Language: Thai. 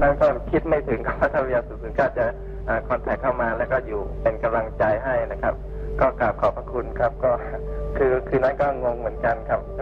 นั้นก็คิดไม่ถึงว่าทวี009จะคอนแทคเข้ามาแล้วก็อยู่เป็นกำลังใจให้นะครับก็กราบขอบพระคุณครับก็คือนั้นก็งงเหมือนกันครับ